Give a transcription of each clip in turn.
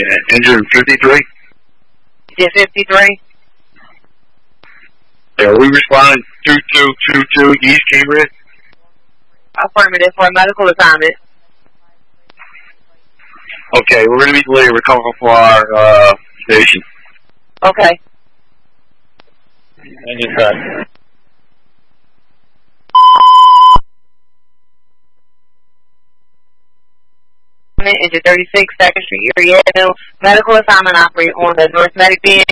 engine 53? Engine 53? Yeah, we responded 2222 East Cambridge. Affirmative for a medical assignment. Okay, we're going to be delayed. We're coming from our station. Okay. Engine cut. Engine 36, 2nd Street, Erie Avenue. Medical assignment operate on the North Medic Van.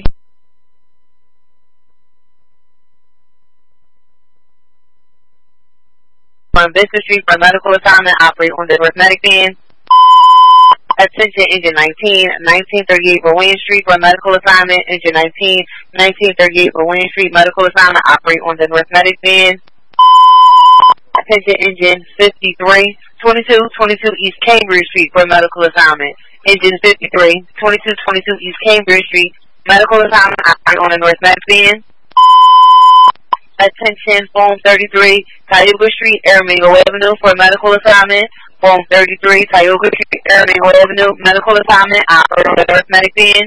On Vista Street for medical assignment operate on the North Medic Van. Attention, engine 19, 1938 Rowan Street for medical assignment. Engine 19, 1938 Rowan Street medical assignment operate on the North Medic Van. Attention, engine 53, 2222 East Cambridge Street for medical assignment. Engine 53, 2222 East Cambridge Street medical assignment operate on the North Medic Van. Attention, phone 33, Tioga Street, Aramingo Avenue for medical assignment. Phone 33, Tioga Street, Aramingo Avenue, medical assignment, operate on the North Medic Van.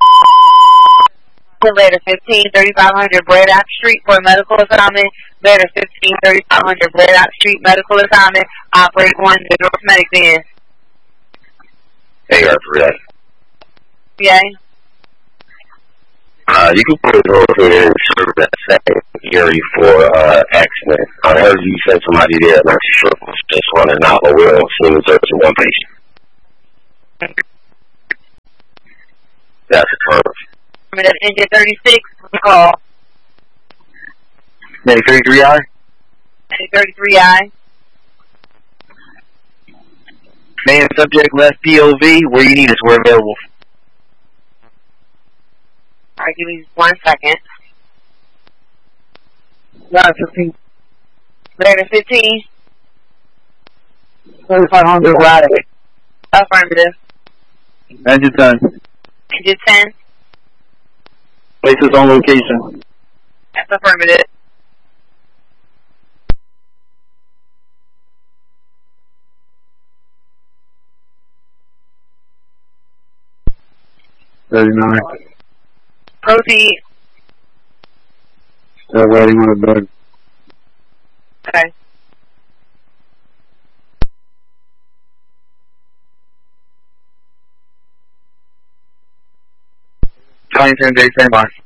Letter 15, 3500 Braddock Street for medical assignment. Letter 15, 3500 Braddock Street, medical assignment, operate on the North Medic Van. Hey, after that. Yeah. You can put it over there and serve that second area for accident. I heard you said somebody there, I'm not sure if it was just one or not, but we don't seem to serve one patient. That's a curve. Engine 36, call. 33I? 33I. Man, subject left POV, where you need us, we're available. Alright, give me 1 second. Letter 15. Letter 15. 3500 Braddock. Affirmative. Engine 10. Engine 10. Places on location. That's affirmative. Proceed. Still waiting on the bed. Okay. Tony 10 J, stand by.